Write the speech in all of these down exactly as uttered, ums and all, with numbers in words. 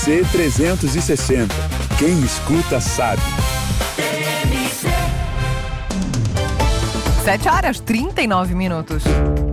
C trezentos e sessenta. Quem escuta sabe. sete horas e trinta e nove minutos.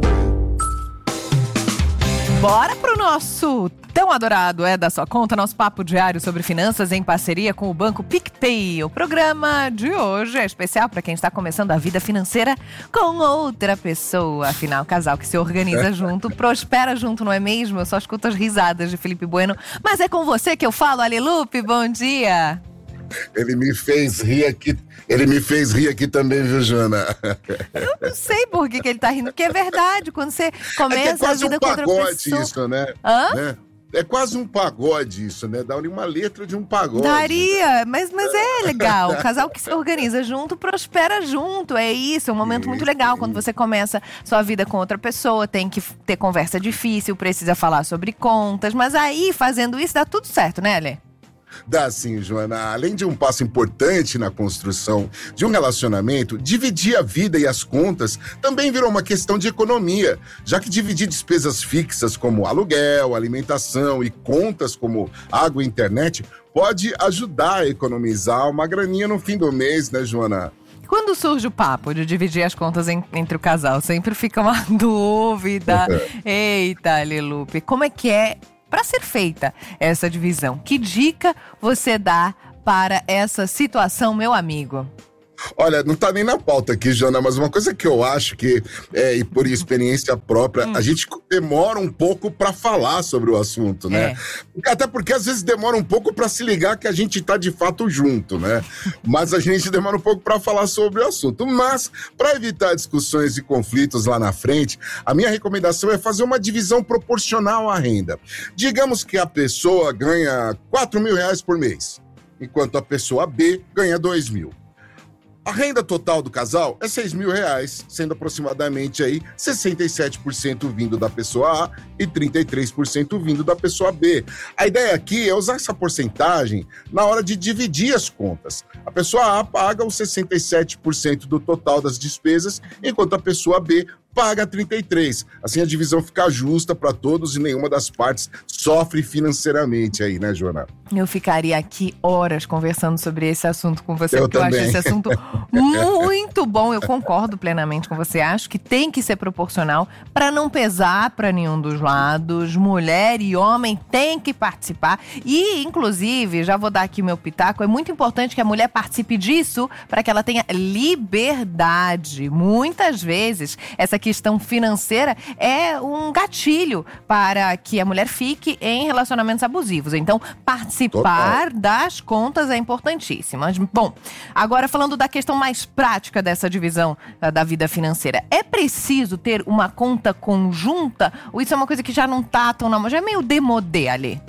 Bora pro nosso tão adorado É da Sua Conta, nosso papo diário sobre finanças em parceria com o Banco PicPay. O programa de hoje é especial para quem está começando a vida financeira com outra pessoa. Afinal, casal que se organiza junto, prospera junto, não é mesmo? Eu só escuto as risadas de Felipe Bueno. Mas é com você que eu falo, Ale Lupe, bom dia! Ele me fez rir aqui, ele me fez rir aqui também, viu, Joana? Eu não sei por que, que ele tá rindo, porque é verdade, quando você começa é que é quase a vida um com outra pagode pessoa... isso, né? Hã? né? É quase um pagode isso, né? Dá uma letra de um pagode. Daria, mas, mas é legal. O casal que se organiza junto, prospera junto. É isso, é um momento Sim, muito legal. sim. Quando você começa sua vida com outra pessoa, tem que ter conversa difícil, precisa falar sobre contas. Mas aí, fazendo isso, dá tudo certo, né, Alê? Dá sim, Joana. Além de um passo importante na construção de um relacionamento, dividir a vida e as contas também virou uma questão de economia, já que dividir despesas fixas como aluguel, alimentação e contas como água e internet pode ajudar a economizar uma graninha no fim do mês, né, Joana? Quando surge o papo de dividir as contas em, entre o casal, sempre fica uma dúvida. Eita, Alê Lupe, como é que é para ser feita essa divisão? Que dica você dá para essa situação, meu amigo? Olha, não tá nem na pauta aqui, Joana, mas uma coisa que eu acho que, é, e por experiência própria, hum. a gente demora um pouco pra falar sobre o assunto, né? É. Até porque às vezes demora um pouco pra se ligar que a gente tá de fato junto, né? Mas a gente demora um pouco pra falar sobre o assunto. Mas, pra evitar discussões e conflitos lá na frente, a minha recomendação é fazer uma divisão proporcional à renda. Digamos que a pessoa ganha quatro mil reais por mês, enquanto a pessoa B ganha dois mil. A renda total do casal é seis mil reais, sendo aproximadamente aí sessenta e sete por cento vindo da pessoa A e trinta e três por cento vindo da pessoa B. A ideia aqui é usar essa porcentagem na hora de dividir as contas. A pessoa A paga os sessenta e sete por cento do total das despesas, enquanto a pessoa B paga trinta e três por cento. Assim a divisão fica justa para todos e nenhuma das partes sofre financeiramente aí, né, Joana? Eu ficaria aqui horas conversando sobre esse assunto com você, eu porque também. eu acho esse assunto muito bom. Eu concordo plenamente com você. Acho que tem que ser proporcional para não pesar para nenhum dos lados. Mulher e homem têm que participar. E, inclusive, já vou dar aqui o meu pitaco, é muito importante que a mulher participe disso para que ela tenha liberdade. Muitas vezes, essa questão financeira é um gatilho para que a mulher fique em relacionamentos abusivos. Então, participar Participar das contas é importantíssimo. Mas, bom, agora falando da questão mais prática dessa divisão da, da vida financeira. É preciso ter uma conta conjunta? Ou isso é uma coisa que já não tá tão na moda? Já é meio demodé, ali?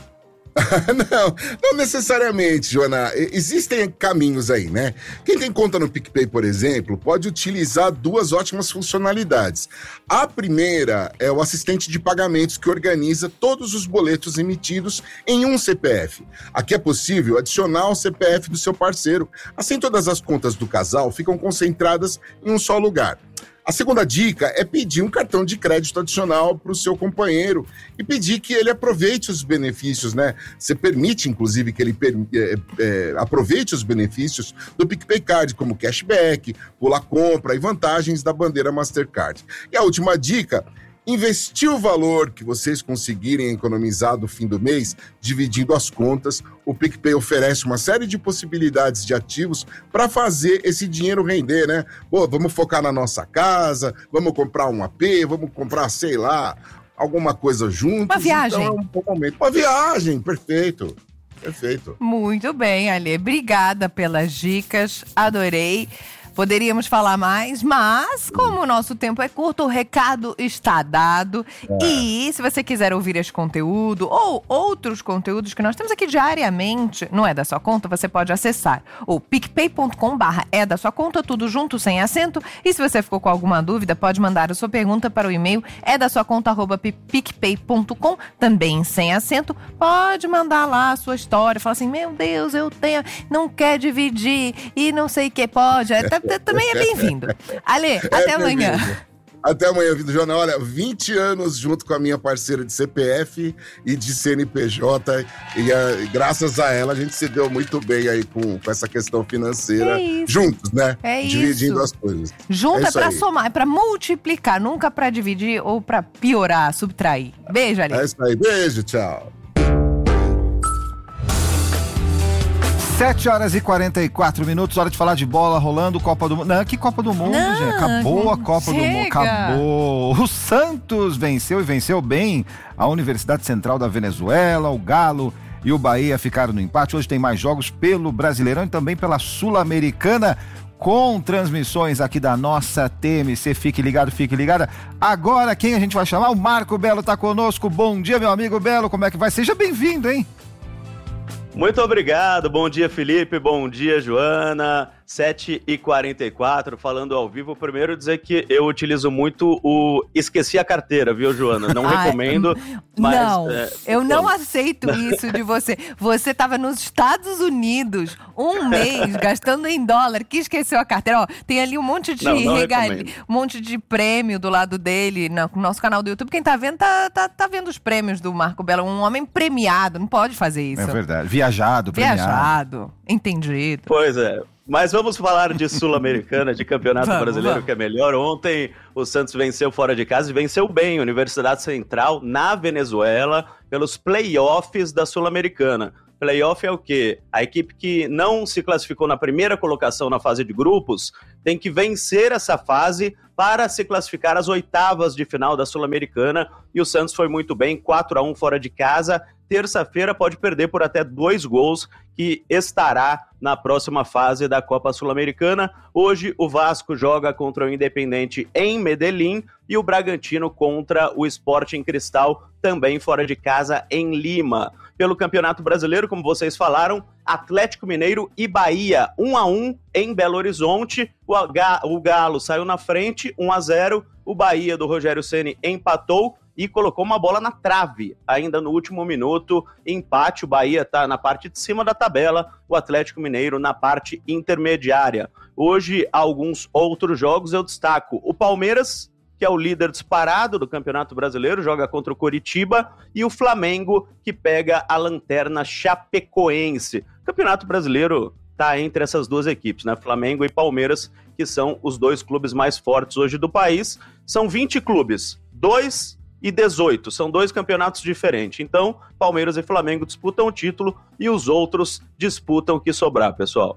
Não, não necessariamente, Joana. Existem caminhos aí, né? Quem tem conta no PicPay, por exemplo, pode utilizar duas ótimas funcionalidades. A primeira é o assistente de pagamentos que organiza todos os boletos emitidos em um C P F. Aqui é possível adicionar o C P F do seu parceiro. Assim, todas as contas do casal ficam concentradas em um só lugar. A segunda dica é pedir um cartão de crédito adicional para o seu companheiro e pedir que ele aproveite os benefícios, né? Você permite, inclusive, que ele per- é, é, aproveite os benefícios do PicPay Card, como cashback, pula compra e vantagens da bandeira Mastercard. E a última dica: investir o valor que vocês conseguirem economizar do fim do mês, dividindo as contas. O PicPay oferece uma série de possibilidades de ativos para fazer esse dinheiro render, né? Pô, vamos focar na nossa casa, vamos comprar um A P, vamos comprar, sei lá, alguma coisa juntos. Uma viagem. Então é um bom momento. Uma viagem, perfeito. Perfeito. Muito bem, Alê. Obrigada pelas dicas, adorei. Poderíamos falar mais, mas como o nosso tempo é curto, o recado está dado. É. E se você quiser ouvir esse conteúdo ou outros conteúdos que nós temos aqui diariamente, não é da sua conta, você pode acessar o picpay ponto com barra é da sua conta, tudo junto, sem acento. E se você ficou com alguma dúvida, pode mandar a sua pergunta para o e-mail é da sua conta arroba picpay ponto com, também sem acento. Pode mandar lá a sua história, falar assim, meu Deus, eu tenho, não quer dividir e não sei o que, pode. É, também é bem-vindo. Ale, até é amanhã. Até amanhã, Vitor Joana. Olha, vinte anos junto com a minha parceira de C P F e de C N P J. E, a, e graças a ela, a gente se deu muito bem aí com, com essa questão financeira. É juntos, né? É Dividindo isso. as coisas. Junto é, é pra aí. somar, é pra multiplicar, nunca pra dividir ou pra piorar, subtrair. Beijo, Ali. É isso aí. Beijo, tchau. sete horas e quarenta e quatro minutos, hora de falar de bola rolando, Copa do Mundo. Não, que Copa do Mundo, Não, gente. Acabou a Copa chega. do Mundo. Acabou. O Santos venceu e venceu bem a Universidade Central da Venezuela, o Galo e o Bahia ficaram no empate. Hoje tem mais jogos pelo Brasileirão e também pela Sul-Americana, com transmissões aqui da nossa T M C. Fique ligado, fique ligada. Agora, quem a gente vai chamar? O Marco Belo tá conosco. Bom dia, meu amigo Belo. Como é que vai? Seja bem-vindo, hein? Muito obrigado, bom dia Felipe, bom dia Joana, sete e quarenta e quatro, falando ao vivo. Primeiro dizer que eu utilizo muito o esqueci a carteira, viu Joana? Não Ai, recomendo, mas... Não, é, eu não como? aceito isso de você. Você estava nos Estados Unidos um mês gastando em dólar, que esqueceu a carteira. Ó, tem ali um monte de Não, não regalia, um monte de prêmio do lado dele, no nosso canal do YouTube. Quem tá vendo, tá, tá, tá vendo os prêmios do Marco Belo, um homem premiado, não pode fazer isso. É verdade, viajado, premiado. Viajado, entendido. Pois é. Mas vamos falar de Sul-Americana, de Campeonato vamos, Brasileiro, vamos. que é melhor. Ontem o Santos venceu fora de casa e venceu bem a Universidade Central na Venezuela pelos playoffs da Sul-Americana. Playoff é o quê? A equipe que não se classificou na primeira colocação na fase de grupos tem que vencer essa fase para se classificar às oitavas de final da Sul-Americana. E o Santos foi muito bem, quatro a um fora de casa. Terça-feira pode perder por até dois gols, que estará na próxima fase da Copa Sul-Americana. Hoje o Vasco joga contra o Independente em Medellín e o Bragantino contra o Sporting Cristal, também fora de casa em Lima. Pelo Campeonato Brasileiro, como vocês falaram, Atlético Mineiro e Bahia, um a um em Belo Horizonte. O Galo saiu na frente, um a zero. O Bahia do Rogério Ceni empatou e colocou uma bola na trave, ainda no último minuto, empate. O Bahia está na parte de cima da tabela, o Atlético Mineiro na parte intermediária. Hoje, alguns outros jogos eu destaco. O Palmeiras, que é o líder disparado do Campeonato Brasileiro, joga contra o Coritiba, e o Flamengo, que pega a lanterna Chapecoense. O Campeonato Brasileiro está entre essas duas equipes, né? Flamengo e Palmeiras, que são os dois clubes mais fortes hoje do país. São vinte clubes, dois e dezoito, são dois campeonatos diferentes. Então, Palmeiras e Flamengo disputam o título e os outros disputam o que sobrar, pessoal.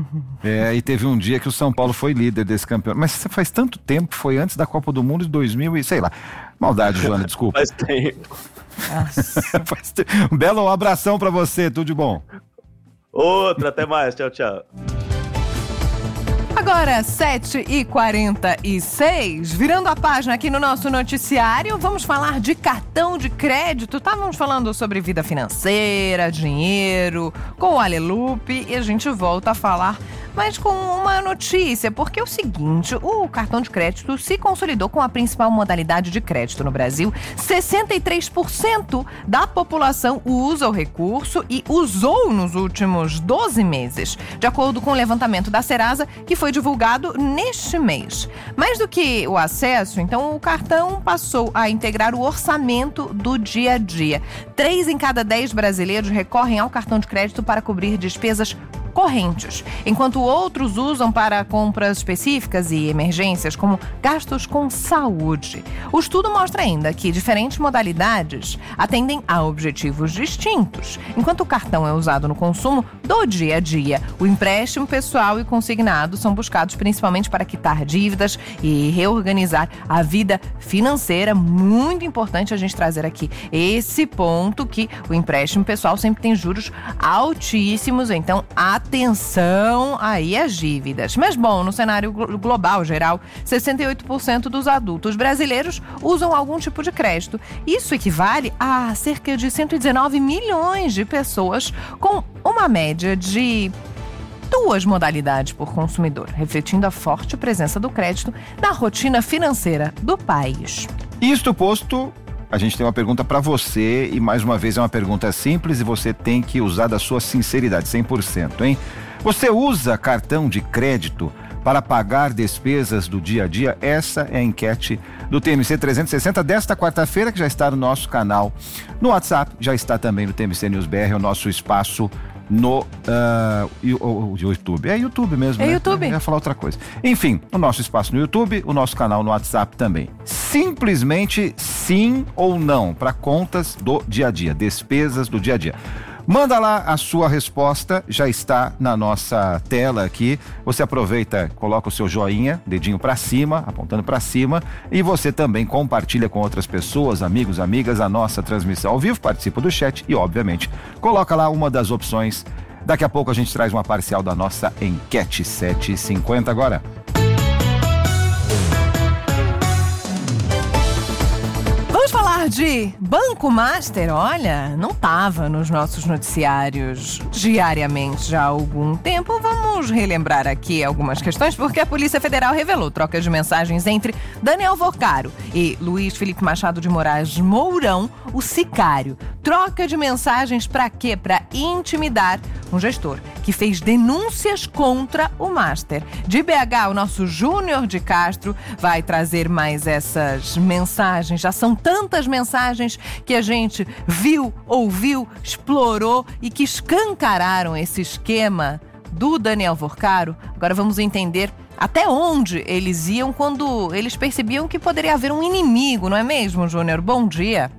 É, e teve um dia que o São Paulo foi líder desse campeonato. Mas faz tanto tempo, foi antes da Copa do Mundo de dois mil e sei lá. Maldade, Joana, desculpa. Faz tempo. Faz tempo. Um belo abração pra você, tudo de bom. Outra, até mais, tchau, tchau. Agora, sete e quarenta e seis, virando a página aqui no nosso noticiário, vamos falar de cartão de crédito. Estávamos falando sobre vida financeira, dinheiro, com o Alelupe, e a gente volta a falar, mas com uma notícia, porque é o seguinte, o cartão de crédito se consolidou com a principal modalidade de crédito no Brasil. sessenta e três por cento da população usa o recurso e usou nos últimos doze meses, de acordo com o levantamento da Serasa, que foi divulgado neste mês. Mais do que o acesso, então, o cartão passou a integrar o orçamento do dia a dia. Três em cada dez brasileiros recorrem ao cartão de crédito para cobrir despesas correntes, enquanto outros usam para compras específicas e emergências, como gastos com saúde. O estudo mostra ainda que diferentes modalidades atendem a objetivos distintos. Enquanto o cartão é usado no consumo do dia a dia, o empréstimo pessoal e consignado são buscados principalmente para quitar dívidas e reorganizar a vida financeira. Muito importante a gente trazer aqui esse ponto, que o empréstimo pessoal sempre tem juros altíssimos, então a atenção aí às dívidas. Mas bom, no cenário global geral, sessenta e oito por cento dos adultos brasileiros usam algum tipo de crédito. Isso equivale a cerca de cento e dezenove milhões de pessoas, com uma média de duas modalidades por consumidor, refletindo a forte presença do crédito na rotina financeira do país. Isto posto, a gente tem uma pergunta para você, e mais uma vez é uma pergunta simples e você tem que usar da sua sinceridade, cem por cento, hein? Você usa cartão de crédito para pagar despesas do dia a dia? Essa é a enquete do T M C trezentos e sessenta desta quarta-feira, que já está no nosso canal no WhatsApp, já está também no T M C News B R, o nosso espaço no uh, YouTube. É YouTube mesmo, é né? YouTube. Eu ia falar outra coisa. Enfim, o nosso espaço no YouTube, o nosso canal no WhatsApp também. Simplesmente sim ou não para contas do dia a dia, despesas do dia a dia. Manda lá a sua resposta, já está na nossa tela aqui. Você aproveita, coloca o seu joinha, dedinho para cima, apontando para cima, e você também compartilha com outras pessoas, amigos, amigas, a nossa transmissão ao vivo, participa do chat e, obviamente, coloca lá uma das opções. Daqui a pouco a gente traz uma parcial da nossa enquete. Sete e cinquenta agora. Vamos falar de Banco Master. Olha, não estava nos nossos noticiários diariamente já há algum tempo. Vamos relembrar aqui algumas questões, porque a Polícia Federal revelou trocas de mensagens entre Daniel Vorcaro e Luiz Felipe Machado de Moraes Mourão, o sicário. Troca de mensagens para quê? Para intimidar um gestor que fez denúncias contra o Master. De B H, o nosso Júnior de Castro vai trazer mais essas mensagens. Já são tantas mensagens que a gente viu, ouviu, explorou e que escancararam esse esquema do Daniel Vorcaro. Agora vamos entender até onde eles iam quando eles percebiam que poderia haver um inimigo, não é mesmo, Júnior? Bom dia.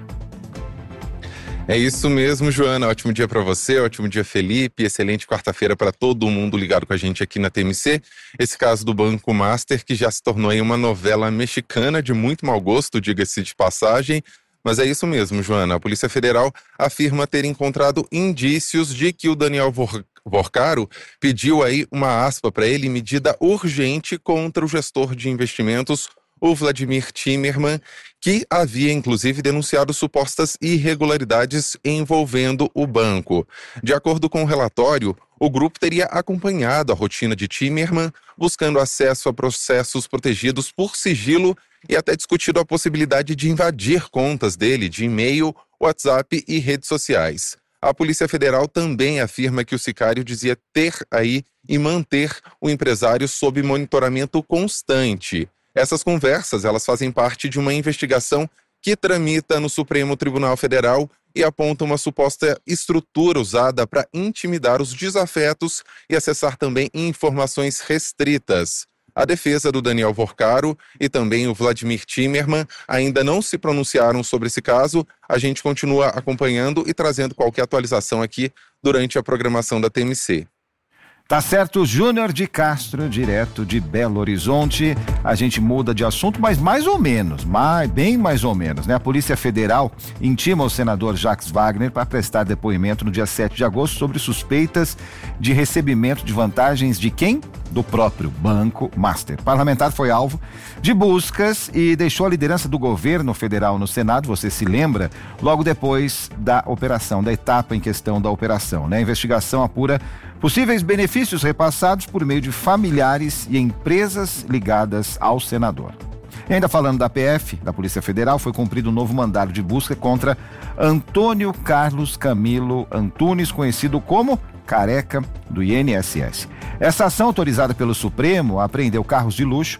É isso mesmo, Joana. Ótimo dia para você, ótimo dia, Felipe. Excelente quarta-feira para todo mundo ligado com a gente aqui na T M C. Esse caso do Banco Master, que já se tornou aí uma novela mexicana de muito mau gosto, diga-se de passagem. Mas é isso mesmo, Joana. A Polícia Federal afirma ter encontrado indícios de que o Daniel Vorcaro pediu aí uma aspa para ele, medida urgente contra o gestor de investimentos, o Vladimir Timerman, que havia inclusive denunciado supostas irregularidades envolvendo o banco. De acordo com o relatório, o grupo teria acompanhado a rotina de Timerman, buscando acesso a processos protegidos por sigilo e até discutido a possibilidade de invadir contas dele de e-mail, WhatsApp e redes sociais. A Polícia Federal também afirma que o sicário dizia ter aí e manter o empresário sob monitoramento constante. Essas conversas, elas fazem parte de uma investigação que tramita no Supremo Tribunal Federal e aponta uma suposta estrutura usada para intimidar os desafetos e acessar também informações restritas. A defesa do Daniel Vorcaro e também o Vladimir Timerman ainda não se pronunciaram sobre esse caso. A gente continua acompanhando e trazendo qualquer atualização aqui durante a programação da T M C. Tá certo, Júnior de Castro, direto de Belo Horizonte. A gente muda de assunto, mas mais ou menos, mais, bem mais ou menos, né? A Polícia Federal intima o senador Jacques Wagner para prestar depoimento no dia sete de agosto sobre suspeitas de recebimento de vantagens de quem? Do próprio Banco Master. O parlamentar foi alvo de buscas e deixou a liderança do governo federal no Senado, você se lembra, logo depois da operação, da etapa em questão da operação, né? A investigação apura possíveis benefícios repassados por meio de familiares e empresas ligadas ao senador. E ainda falando da P F, da Polícia Federal, foi cumprido um novo mandado de busca contra Antônio Carlos Camilo Antunes, conhecido como Careca, do I N S S. Essa ação, autorizada pelo Supremo a apreender carros de luxo,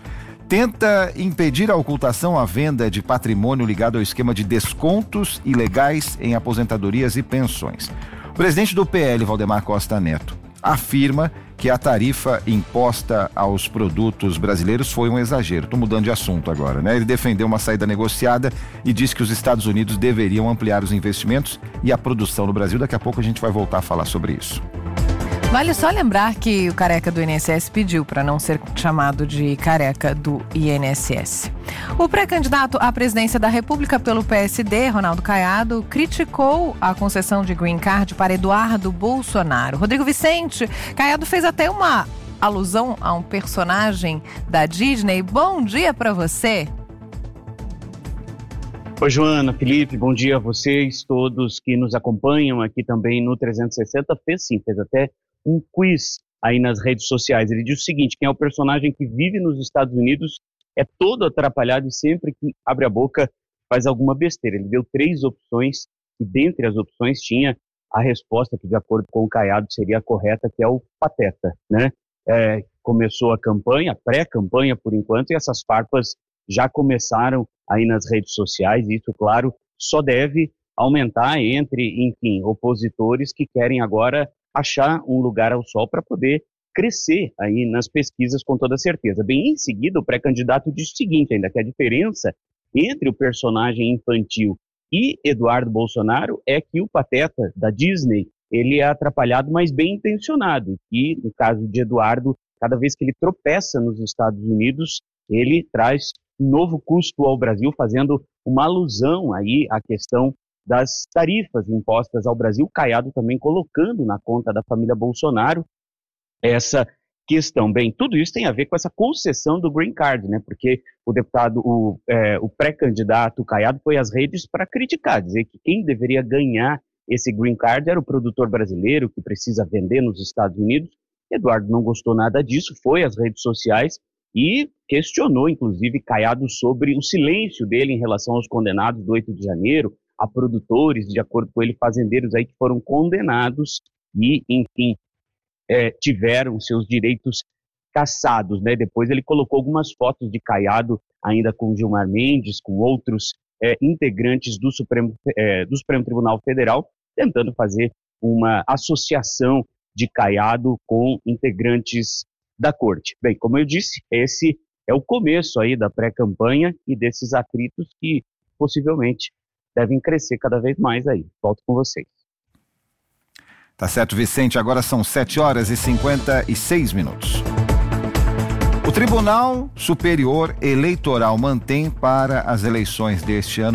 tenta impedir a ocultação à venda de patrimônio ligado ao esquema de descontos ilegais em aposentadorias e pensões. O presidente do P L, Valdemar Costa Neto, afirma que a tarifa imposta aos produtos brasileiros foi um exagero. Estou mudando de assunto agora, né? Ele defendeu uma saída negociada e disse que os Estados Unidos deveriam ampliar os investimentos e a produção no Brasil. Daqui a pouco a gente vai voltar a falar sobre isso. Vale só lembrar que o careca do I N S S pediu para não ser chamado de careca do I N S S. O pré-candidato à presidência da República pelo P S D, Ronaldo Caiado, criticou a concessão de green card para Eduardo Bolsonaro. Rodrigo Vicente, Caiado fez até uma alusão a um personagem da Disney. Bom dia para você. Oi, Joana, Felipe, bom dia a vocês todos que nos acompanham aqui também no trezentos e sessenta. Fez sim, fez até um quiz aí nas redes sociais. Ele diz o seguinte: quem é o personagem que vive nos Estados Unidos é todo atrapalhado e sempre que abre a boca faz alguma besteira. Ele deu três opções e dentre as opções tinha a resposta que, de acordo com o Caiado, seria a correta, que é o Pateta, né? É, começou a campanha, a pré-campanha por enquanto, e essas farpas já começaram aí nas redes sociais, e isso, claro, só deve aumentar entre, enfim, opositores que querem agora achar um lugar ao sol para poder crescer aí nas pesquisas com toda certeza. Bem, em seguida, o pré-candidato disse o seguinte ainda, que a diferença entre o personagem infantil e Eduardo Bolsonaro é que o pateta da Disney, ele é atrapalhado, mas bem intencionado, e no caso de Eduardo, cada vez que ele tropeça nos Estados Unidos, ele traz um novo custo ao Brasil, fazendo uma alusão aí à questão das tarifas impostas ao Brasil, Caiado também colocando na conta da família Bolsonaro essa questão. Bem, tudo isso tem a ver com essa concessão do Green Card, né? Porque o deputado, o, é, o pré-candidato Caiado foi às redes para criticar, dizer que quem deveria ganhar esse Green Card era o produtor brasileiro que precisa vender nos Estados Unidos. Eduardo não gostou nada disso, foi às redes sociais e questionou, inclusive, Caiado sobre o silêncio dele em relação aos condenados do oito de janeiro, a produtores, de acordo com ele, fazendeiros aí que foram condenados e, enfim, é, tiveram seus direitos cassados, né? Depois ele colocou algumas fotos de Caiado, ainda com Gilmar Mendes, com outros é, integrantes do Supremo, é, do Supremo Tribunal Federal, tentando fazer uma associação de Caiado com integrantes da corte. Bem, como eu disse, esse é o começo aí da pré-campanha e desses atritos que possivelmente devem crescer cada vez mais aí. Volto com vocês. Tá certo, Vicente. Agora são sete horas e cinquenta e seis minutos. O Tribunal Superior Eleitoral mantém para as eleições deste ano